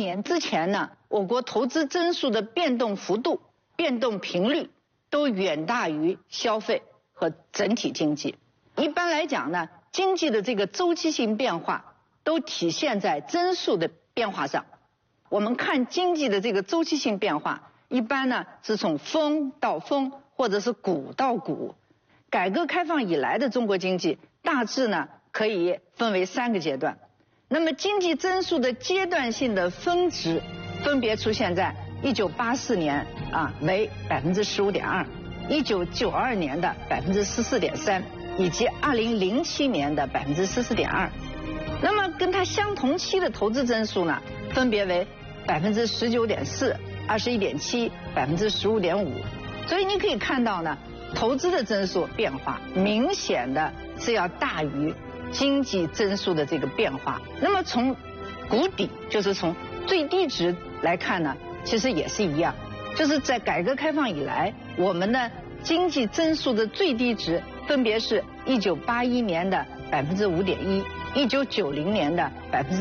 年之前呢，我国投资增速的变动幅度、变动频率都远大于消费和整体经济。一般来讲呢，经济的这个周期性变化都体现在增速的变化上。我们看经济的这个周期性变化，一般呢是从峰到峰，或者是谷到谷。改革开放以来的中国经济大致呢可以分为3个阶段。那么经济增速的阶段性的峰值分别出现在1984年为15.2%，1992年的14.3%，以及2007年的14.2%。那么跟它相同期的投资增速呢，分别为19.4%、21.7%、15.5%。所以你可以看到呢，投资的增速变化明显的是要大于经济增速的这个变化。那么从谷底，就是从最低值来看呢，其实也是一样，就是在改革开放以来，我们的经济增速的最低值分别是1981年的5.1%、1990年的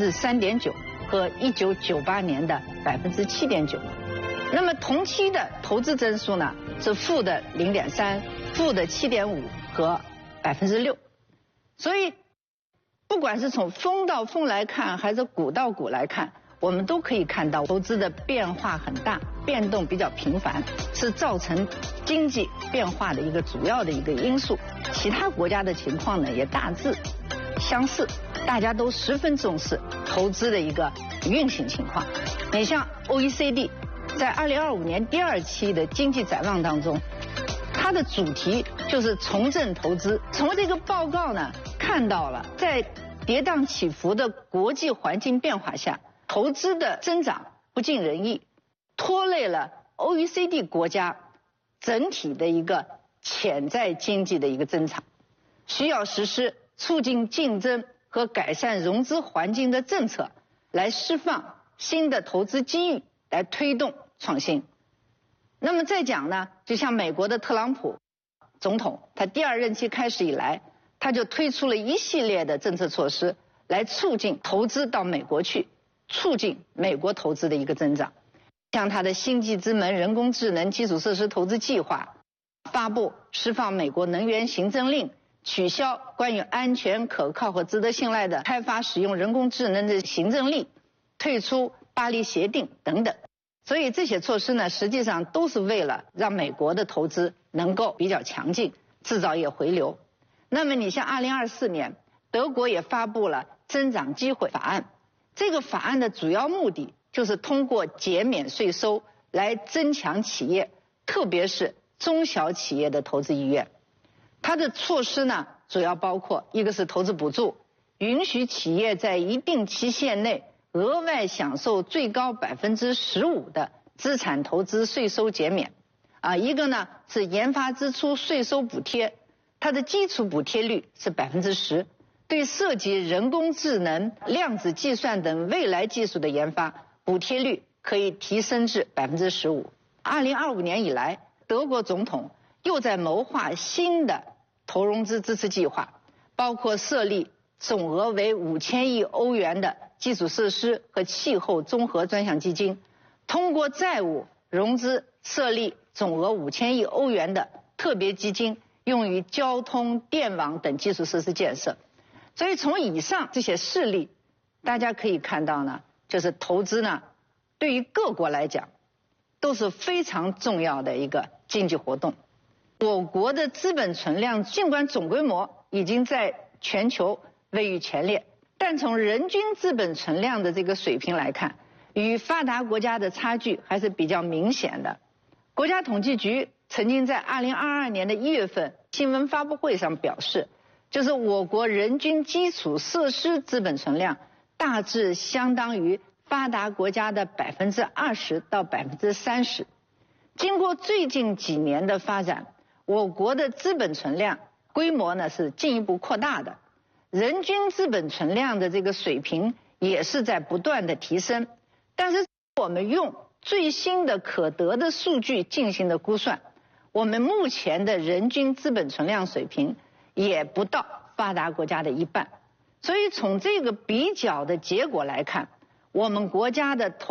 3.9%和1998年的7.9%。那么同期的投资增速呢是负的0.3%、负的7.5%和6%。所以不管是从峰到峰来看，还是谷到谷来看，我们都可以看到投资的变化很大，变动比较频繁，是造成经济变化的一个主要的一个因素。其他国家的情况呢也大致相似，大家都十分重视投资的一个运行情况。你像 OECD 在2025年第2期的经济展望当中，它的主题就是重振投资。从这个报告呢看到了，在跌宕起伏的国际环境变化下，投资的增长不尽人意，拖累了 OECD 国家整体的一个潜在经济的一个增长，需要实施促进竞争和改善融资环境的政策，来释放新的投资机遇，来推动创新。那么再讲呢，就像美国的特朗普总统，他第2任期开始以来，他就推出了一系列的政策措施，来促进投资到美国去，促进美国投资的一个增长。像他的星际之门人工智能基础设施投资计划，发布释放美国能源行政令，取消关于安全可靠和值得信赖的开发使用人工智能的行政令，退出巴黎协定等等。所以这些措施呢，实际上都是为了让美国的投资能够比较强劲，制造业回流。那么你像2024年，德国也发布了增长机会法案，这个法案的主要目的就是通过减免税收来增强企业，特别是中小企业的投资意愿。它的措施呢，主要包括一个是投资补助，允许企业在一定期限内额外享受最高15%的资产投资税收减免，一个呢是研发支出税收补贴，它的基础补贴率是10%，对涉及人工智能、量子计算等未来技术的研发，补贴率可以提升至15%。2025年以来，德国总统又在谋划新的投融资支持计划，包括设立总额为5000亿欧元的基础设施和气候综合专项基金，通过债务融资设立总额5000亿欧元的特别基金，用于交通、电网等基础设施建设。所以从以上这些事例，大家可以看到呢，就是投资呢，对于各国来讲，都是非常重要的一个经济活动。我国的资本存量尽管总规模已经在全球位于前列，但从人均资本存量的这个水平来看，与发达国家的差距还是比较明显的。国家统计局曾经在2022年的1月份新闻发布会上表示，就是我国人均基础设施资本存量大致相当于发达国家的20%到30%。经过最近几年的发展，我国的资本存量规模呢是进一步扩大的，人均资本存量的这个水平也是在不断的提升。但是我们用最新的可得的数据进行的估算，我们目前的人均资本存量水平也不到发达国家的一半。所以从这个比较的结果来看，我们国家的